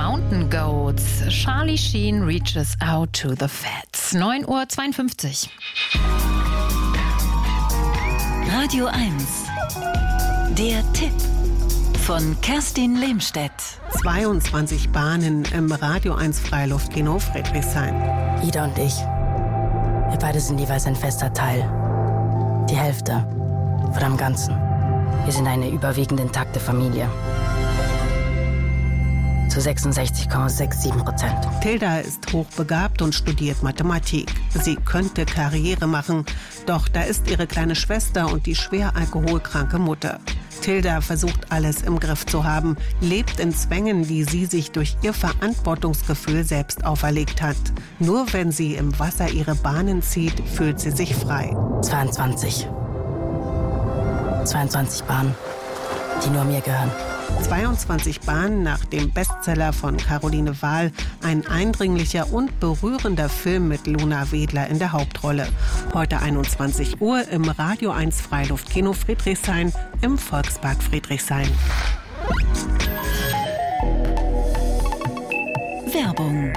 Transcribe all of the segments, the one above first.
Mountain Goats. Charlie Sheen reaches out to the feds. 9:52 Uhr. Radio 1. Der Tipp von Kerstin Lehmstedt. 22 Bahnen im Radio 1 Freiluftkino Friedrichshain. Ida und ich, wir beide sind jeweils ein fester Teil. Die Hälfte von dem Ganzen. Wir sind eine überwiegend intakte Familie. Zu 66,67%. Tilda ist hochbegabt und studiert Mathematik. Sie könnte Karriere machen, doch da ist ihre kleine Schwester und die schwer alkoholkranke Mutter. Tilda versucht alles im Griff zu haben, lebt in Zwängen, die sie sich durch ihr Verantwortungsgefühl selbst auferlegt hat. Nur wenn sie im Wasser ihre Bahnen zieht, fühlt sie sich frei. 22 Bahnen, die nur mir gehören. 22 Bahnen nach dem Bestseller von Caroline Wahl. Ein eindringlicher und berührender Film mit Luna Wedler in der Hauptrolle. Heute 21 Uhr im Radio 1 Freiluftkino Friedrichshain im Volkspark Friedrichshain. Werbung.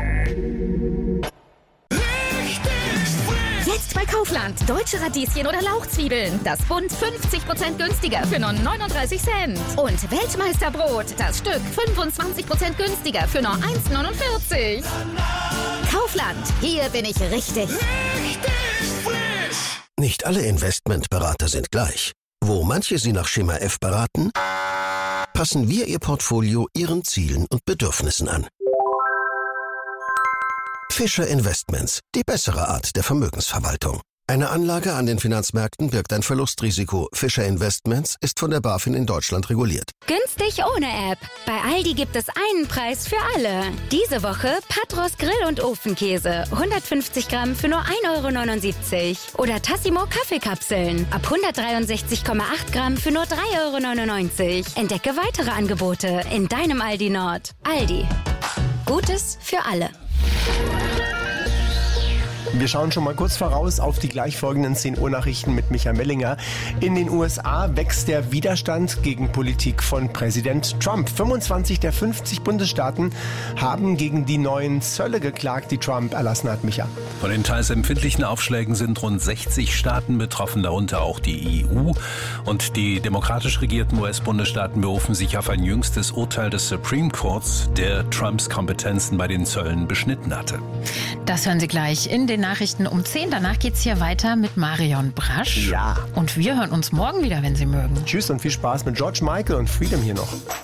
Jetzt bei Kaufland. Deutsche Radieschen oder Lauchzwiebeln. Das Bund 50% günstiger für nur 39 Cent. Und Weltmeisterbrot. Das Stück 25% günstiger für nur 1,49. Kaufland. Hier bin ich richtig. Nicht alle Investmentberater sind gleich. Wo manche Sie nach Schema F beraten, passen wir Ihr Portfolio Ihren Zielen und Bedürfnissen an. Fischer Investments, die bessere Art der Vermögensverwaltung. Eine Anlage an den Finanzmärkten birgt ein Verlustrisiko. Fischer Investments ist von der BaFin in Deutschland reguliert. Günstig ohne App. Bei Aldi gibt es einen Preis für alle. Diese Woche Patros Grill- und Ofenkäse. 150 Gramm für nur 1,79 €. Oder Tassimo Kaffeekapseln. Ab 163,8 Gramm für nur 3,99 €. Entdecke weitere Angebote in deinem Aldi Nord. Aldi. Gutes für alle. Wir schauen schon mal kurz voraus auf die gleich folgenden 10 Uhr Nachrichten mit Michael Mellinger. In den USA wächst der Widerstand gegen Politik von Präsident Trump. 25 der 50 Bundesstaaten haben gegen die neuen Zölle geklagt, die Trump erlassen hat, Micha. Von den teils empfindlichen Aufschlägen sind rund 60 Staaten betroffen, darunter auch die EU. Und die demokratisch regierten US-Bundesstaaten berufen sich auf ein jüngstes Urteil des Supreme Courts, der Trumps Kompetenzen bei den Zöllen beschnitten hatte. Das hören Sie gleich in den Nachrichten um 10. Danach geht's hier weiter mit Marion Brasch. Ja. Und wir hören uns morgen wieder, wenn Sie mögen. Tschüss und viel Spaß mit George Michael und Freedom hier noch.